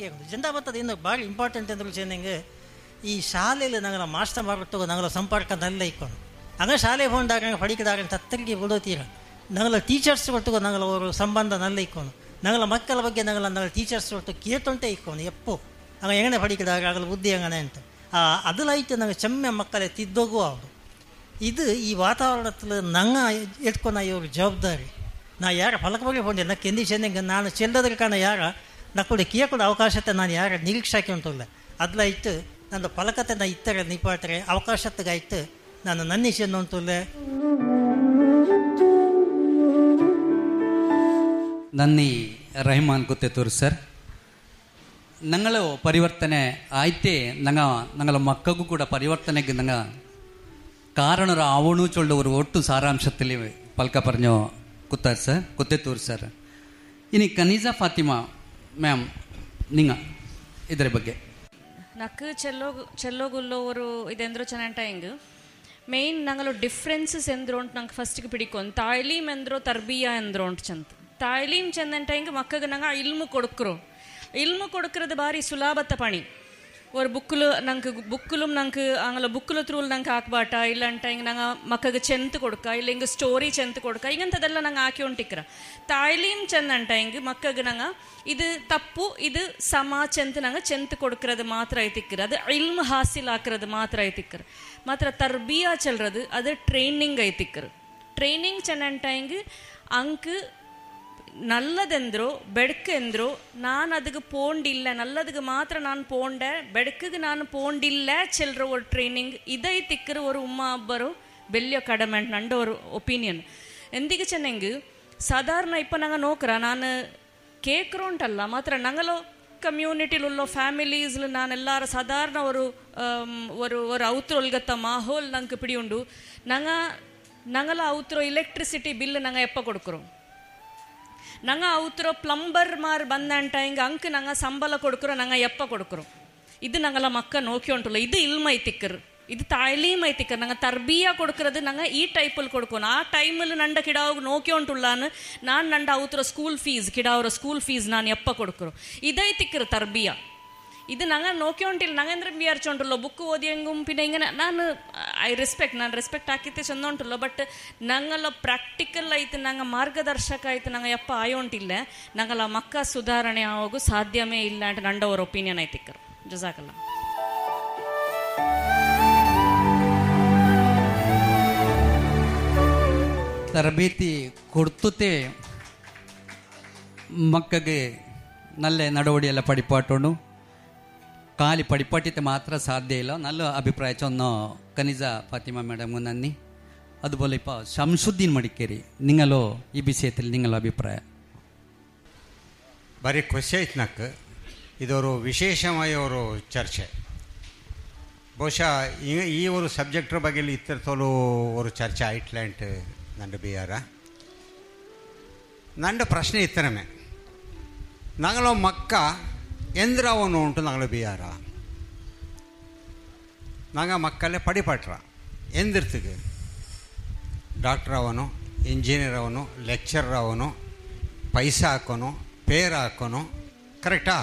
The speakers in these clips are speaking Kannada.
ಕೇಳೋದು ಜೆಂಡ ಬರ್ತದೆ. ಇನ್ನು ಭಾಳ ಇಂಪಾರ್ಟೆಂಟ್ ಅಂದ್ರೆ ಚೆನ್ನಂಗೆ ಈ ಶಾಲೆಯಲ್ಲಿ ನಂಗೆ ಮಾಸ್ಟರ್ ಮಾಡ್ಬಿಟ್ಟು ನಂಗೆ ಸಂಪರ್ಕ ನಲ್ಲ ಇಕ್ಕೊಂಡು ಹಂಗೆ ಶಾಲೆ ಹೋದಾಗ ಪಡಿಕದಾಗ ತತ್ತರಿಗೆ ಬಿಡೋತೀರ ನಂಗಲ ಟೀಚರ್ಸ್ ಒಟ್ಟಿಗೂ ನಂಗಲ ಅವರು ಸಂಬಂಧ ನಲ್ಲ ಇಕ್ಕೊಂಡು ನಂಗಲ ಮಕ್ಕಳ ಬಗ್ಗೆ ನಂಗಲ ಟೀಚರ್ಸ್ ಒಟ್ಟು ಕೇತುಂಟೆ ಇಕ್ಕೊಂಡು ಎಪ್ಪೋ ಹಂಗೆ ಹೆಂಗನೆ ಪಡಿಕದಾಗ ಆಗಲ್ಲ ಬುದ್ಧಿ ಹಂಗನೆ ಅಂತ ಅದಲಾಯ್ತು ನಂಗೆ ಚೆಮ್ಮೆ ಮಕ್ಕಳೇ ತಿದ್ದೋಗು ಅವರು. ಇದು ಈ ವಾತಾವರಣದಲ್ಲಿ ನಂಗೆ ಎತ್ಕೊಂಡು ಇವ್ರ ಜವಾಬ್ದಾರಿ ನಾ ಯಾರ ಫಲಕ ಬಗ್ಗೆ ಹೊಂದೆ ನಾ ಕೆಂದಿ ಚೆನ್ನಂಗೆ ನಾನು ಚೆಲ್ಲದ್ರ ಕಾರಣ ಯಾರ ನಕ್ಕೂടെ ಕೇಳ್ಕೊಂಡು ಅವಕಾಶತೆ ನಾನು ಯಾರ ನಿರೀಕ್ಷಾಕೆ ಉಂಟಲ್ಲ ಅದಲಾಯ್ತು ನನ್ನ ಫಲಕತೆ ನಾ ಇತ್ತರೆ ನಿಪಾಟ್ರೆ ಅವಕಾಶತ್ಗಾಯ್ತು ನಾನು ನನ್ನಿ ಚೆನ್ನು ಉಂಟುಲ್ಲೆ. ನನ್ನಿ ರಹಿಮಾನ್ ಗೊತ್ತೇತೂರು ಸರ್. ನಂಗಳು ಪರಿವರ್ತನೆ ಆಯ್ತೇ ನಂಗಳ ಮಕ್ಕಗೂ ಕೂಡ ಪರಿವರ್ತನೆಗೆ ನಂಗೆ ಕಾರಣರ ಅವಣು ಚೊಳ್ಳುವರು ಒಟ್ಟು ಸಾರಾಂಶದಲ್ಲಿ ಪಲ್ಕ ಪರ್ഞ്ഞോ ಕುತ್ತಾರ್ ಸರ್ ಗೊತ್ತೇತೂರು ಸರ್. ಇನಿ ಕನೀಜಾ ಫಾತಿಮಾ ಮ್ಯಾಮ್ ನಿಂಗ ಇದರ ಬಗ್ಗೆ ನಕ್ಕು ಚೆಲ್ಲೋಗುಲ್ಲೋ ஒரு இது ಎಂದ್ರು ಚೆನ್ನಂಟಾಯಿಂಗ್ ಮೇಯ್ನ್ ನಂಗಲು ಡಿಫ್ರೆನ್ಸಸ್ ಎಂದ್ರು ಉಂಟು ನಂಗೆ ಫಸ್ಟಿಗೆ ಪಿಡಿಕೊಂಡು ತಾಯ್ಲೀಮ್ ಎಂದ್ರೋ ತರ್ಬಿಯಾ ಎಂದ್ರು ಉಂಟು ಚಂತ. ತಾಯ್ಲೀಮ್ ಚೆನ್ನಂಟಾಯಿಂಗ್ ಮಕ್ಕಗೆ ನಂಗೆ ಇಲ್ಮು ಕೊಡುಕ್கிறது ಬಾರಿ ಸುಲಭತ್ತ ಪಣಿ. ஒரு புக்கிலும் ನಂಗೆ ಅಂಗಲ ಬುಕ್ಕಲು ತ್ರೂಲ್ ನಂಗೆ ಹಾಕ್ಬಾಟ ಇಲ್ಲಂಟ ಹಿಂಗೆ ನಂಗೆ ಮಕ್ಕಗೆ ಚೆಂತು ಕೊಡ್ಕ ಇಲ್ಲ ಹಿಂಗೆ ಸ್ಟೋರಿ ಚೆಂತು ಕೊಡ್ಕ ಹಿಂಗಂತದೆಲ್ಲ ನಂಗೆ ಹಾಕಿ ಉಂಟಿಕ್ರ. ತಾಯ್ಲೀಮ್ ಚೆಂದಂಟ ಹಿಂಗೆ ಮಕ್ಕಗೆ ನಂಗೆ ಇದು ತಪ್ಪು ಇದು ಸಮ ಚೆಂತು ನಂಗೆ ಚೆಂತು ಕೊಡ್ಕ್கிறது ಮಾತ್ರ ಐತಿಕ್ಕಿರ ಅದು ಇಲ್ಮ್ ಹಾಸಿಲ್ ಹಾಕ್றது ಮಾತ್ರ ಐತಿಕ್ಕಿರ. ಮಾತ್ರ ತರ್ಬಿಯಾ ಚೆಲ್றது ಅದು ಟ್ರೈನಿಂಗ್ ಐತಿಕ್ಕಿರ. ಟ್ರೈನಿಂಗ್ ಚೆನ್ನಂಟ ಹಿಂಗೆ ಅಂಕ್ நல்லதென்றோ பெடுக்கென்றோ நான் அதுக்கு போண்டில்ல நல்லதுக்கு மாத்திரம் நான் போண்டேன் பெடுக்குக்கு நான் போண்டில்ல செல்ற ஒரு ட்ரைனிங் இதை திக்கிற ஒரு உம்மா அಬ್ಬರು ಬೆಲ್ಲಿಯ ಕಡಿಮೆ ನಂಡ ஒரு ಒಪಿನಿಯನ್ ಎಂದಿಗೆ ಚೆನ್ನಂಗೆ ಸಾಧಾರಣ ಇಪ್ಪ ನಂಗೆ ನೋಕ್ರ ನಾನು ಕೇಕ್ರೋಂಟಲ್ಲ ಮಾತ್ರ ನಂಗಲೋ ಕಮ್ಯೂನಿಟಿಲುಲ್ಲೋ ಫ್ಯಾಮಿಲೀಸ್ಲು ನಾನೆಲ್ಲಾರ ಸಾಧಾರಣ ஒரு ಅವತ್ರೊಲ್ಗತ್ತ ಮಾಹೋಲ್ ನಂಗೆ ಪಿಡಿಯುಂಡು ನಂಗಲ ಅವತ್ರೋ ಎಲೆಕ್ಟ್ರಿಸಿಟಿ ಬಿಲ್ ನಂಗೆ ಎಪ್ಪ ಕೊಡ್ಕರು ನಂಗೆ ಅವತ್ರೋ ಪ್ಲಂಬರ್ ಮಾರು ಬಂದಂಟ ಹಿಂಗೆ ಅಂಕ್ ನಂಗೆ ಸಂಬಳ ಕೊಡ್ಕರು ನಂಗೆ ಎಪ್ಪ ಕೊಡ್ಕರು. ಇದು ನಂಗೆಲ್ಲ ಮಕ್ಕ ನೋಕಿ ಉಂಟಲ್ಲ ಇದು ಇಲ್ಮ ಐತಿಕ್ಕರು ಇದು ತಾಯ್ಲೀಮ್ ಐತಿಕ್ಕರು ನಂಗೆ ತರ್ಬಿಯಾ ಕೊಡ್ಕರದು ನಂಗೆ ಈ ಟೈಪಲ್ಲಿ ಕೊಡ್ಕೊನು ಆ ಟೈಮಲ್ಲಿ ನಂಡ ಕಿಡಾವಾಗ ನೋಕಿ ಉಂಟುಲ್ಲಾನು ನಾನು ನಂಡ ಅವತ್ರೋ ಕಿಡಾವ್ರ ಸ್ಕೂಲ್ ಫೀಸ್ ನಾನು ಎಪ್ಪ ಕೊಡ್ಕರು ಇದೈತಿಕ್ಕರು ತರ್ಬಿಯಾ. ಇದು ನಂಗೆ ನೋಕಿ ಉಂಟಿಲ್ಲ ನಂಗಂದ್ರೆ ವಿಚಾರಿಸೋಂಟಲ್ಲ ಬುಕ್ ಓದಿ ಹೆಂಗೆ ಗುಂಪಿನ ಹಿಂಗೆ ನಾನು ರೆಸ್ಪೆಕ್ಟ್ ಹಾಕಿತ್ತೆ ಚಂದ ಉಂಟಲ್ಲ. ಬಟ್ ನಂಗೆಲ್ಲ ಪ್ರಾಕ್ಟಿಕಲ್ ಆಯ್ತು ನಂಗೆ ಮಾರ್ಗದರ್ಶಕ ಆಯ್ತು ನಂಗೆ ಎಪ್ಪ ಆಯೋಂಟಿಲ್ಲ ನಂಗೆಲ್ಲ ಮಕ್ಕ ಸುಧಾರಣೆ ಆಗೋಗು ಸಾಧ್ಯವೇ ಇಲ್ಲ ಅಂತ ನಂಡ ಅವ್ರ ಒಪಿನಿಯನ್ ಐತಿಕ್ಕರು. ಜಜಾಕಲ್ಲ. ತರಬೇತಿ ಕೊಡ್ತುತ್ತೆ ಮಕ್ಕಗೆ ನಲ್ಲೆ ನಡವಳಿಯೆಲ್ಲ ಪಡಿಪಾಟೋಣು ಖಾಲಿ ಪಡಿಪಾಟಿತೆ ಮಾತ್ರ ಸಾಧ್ಯ ಇಲ್ಲ. നല്ല അഭിപ്രായം ചൊന്ന കനിജ ഫാത്തിമ മേഡം നന്ദി. അതുപോലെ ഇപ്പോൾ ഷംസുദ്ദീൻ മടിക്കേരി നിങ്ങളോ ഈ വിഷയത്തിൽ നിങ്ങളുടെ അഭിപ്രായം? ಭಾರಿ ಖುಷಿ ಆಯ್ತು ನಕ್ಕೆ. ಇದೊರು ವಿಶೇಷವಾಗಿ ಅವರು ಚರ್ಚೆ ಬಹುಶಃ ಈ ಒಂದು ಸಬ್ಜೆಕ್ಟ್ರ ಬಗ್ಗೆ ಇತ್ತರ್ತೋಲು ಒಂದು ಚರ್ಚೆ ಆಯ್ಟ್ಲಾಂಟ್ ನಂದು ಬಿಯಾರ ನಂದು ಪ್ರಶ್ನೆ ಇತ್ತರಮೆ ನಂಗಲೋ ಮಕ್ಕ ಎಂದ್ರವನು ಉಂಟು ನಂಗಳು ಬಿಯಾರ ನಂಗೆ ಮಕ್ಕಳೇ ಪಡಿಪಟ್ರ ಎಂದಿರ್ತಿಗೆ ಡಾಕ್ಟರ್ ಅವನು ಇಂಜಿನಿಯರ್ ಅವನು ಲೆಕ್ಚರರ್ ಅವನು ಪೈಸಾ ಹಾಕೋನು ಪೇರ್ ಹಾಕೋನು ಕರೆಕ್ಟಾ?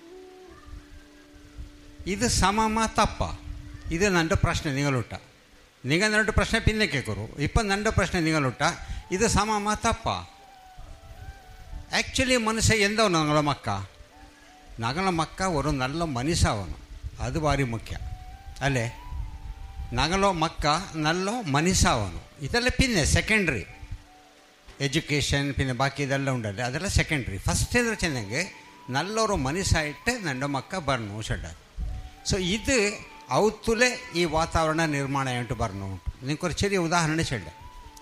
ಇದು ಸಮಮ ತಪ್ಪ? ಇದು ನಂದು ಪ್ರಶ್ನೆ ನಿಗಲುಟ್ಟ ನಿಗಂದು ಪ್ರಶ್ನೆ ಪಿನ್ನೆ ಕೇಕರು ಇಪ್ಪ ನಂದು ಪ್ರಶ್ನೆ ನಿಗಲುಟ್ಟ ಇದು ಸಮಮ ತಪ್ಪ? ಆ್ಯಕ್ಚುಲಿ ಮನುಷ್ಯ ಎಂದವನು ನಂಗಳ ಮಕ್ಕ ನಗಲ ಮಕ್ಕ ಒಂದು ನಲ್ಲ ಮನುಷ್ಯವನು ಅದು ಭಾರಿ ಮುಖ್ಯ ಅಲ್ಲೇ. ನಗಲೋ ಮಕ್ಕ ನಲ್ಲೋ ಮನುಷ್ಯವನು ಇದೆಲ್ಲ ಪಿನ್ನೆ ಸೆಕೆಂಡ್ರಿ ಎಜುಕೇಷನ್ ಪಿನ್ನೆ ಬಾಕಿ ಇದೆಲ್ಲ ಉಂಡಲ್ಲ ಅದೆಲ್ಲ ಸೆಕೆಂಡ್ರಿ. ಫಸ್ಟ್ ಇದ್ರೆ ಚೆನ್ನಾಗಿ ನಲ್ಲವರು ಮನುಷ್ಯ ಇಟ್ಟು ನಂಡ ಮಕ್ಕ ಬರ್ನು ಶಡ್ಡ. ಸೊ ಇದು ಅವತ್ತುಲೇ ಈ ವಾತಾವರಣ ನಿರ್ಮಾಣ ಉಂಟು ಬರ್ನು ಉಂಟು. ನಿಂಗೆ ಚೆರಿಯ ಉದಾಹರಣೆ ಚೆಡ್ಡೆ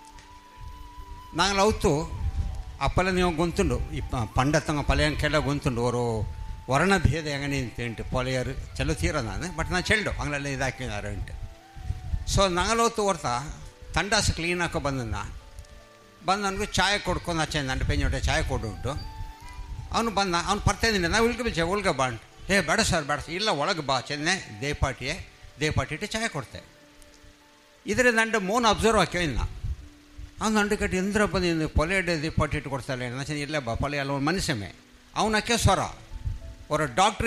ನಾಗಲ ಅವತ್ತು ಅಪ್ಪಲ್ಲ ನೀವು ಗೊಂತುಂಡು ಈ ಪಂಡತ್ತಂಗ ಪಲೆಯಂಕೆಲ್ಲ ಗೊಂತುಂಡು ಅವರು ವರ್ಣಭೇದ ಹೆಂಗನೆ ಉಂಟು ಪೊಲೆಯರು ಚಲೋ ತೀರ ನಾನು ಬಟ್ ನಾನು ಚೆಲ್ಡು ಅಂಗಲೆಲ್ಲ ಇದಾಕಿದಾರೆ ಉಂಟು. ಸೊ ನಂಗಲವತ್ತು ಹೊರ್ತಾ ತಂಡಾಸ ಕ್ಲೀನ್ ಹಾಕೋ ಬಂದನ್ನ ನನಗೆ ಚಾಯ್ ಕೊಡ್ಕೊಂಡು ಆಚೆ ನನ್ನ ಪೆಂಜೊಟ್ಟೆ ಚಾಯ್ ಕೊಡು ಉಂಟು. ಅವನು ಬಂದ ಅವ್ನು ಪರ್ತೇನೆ ನಾವು ಉಳ್ಗೆ ಬಾ ಅಂತ ಬೇಡ ಸರ್ ಇಲ್ಲ ಒಳಗೆ ಬಾ ಚೆನ್ನೆ ದೇಪಾಟಿ ಇಟ್ಟು ಚಾಯ್ ಕೊಡ್ತೆ. ಇದ್ರೆ ನಂದು ಮೋನ್ ಅಬ್ಸರ್ವ್ ಹಾಕ್ಯೋ ಇನ್ನ ಅವ್ನು ನಂಡು ಕಟ್ಟಿ ಎಂದ್ರ ಬಂದು ಪೊಲೆ ದೇಪಾಟಿ ಇಟ್ಟು ಕೊಡ್ತಾಳೆ ನಾನು ಇಲ್ಲ ಬಾ ಪೊಲೆ ಅಲ್ಲ ಮನುಷ್ಯಮೇ ಅವನು ಹಾಕ್ಯೋ ಸ್ವರ ஒரு டாக்டர்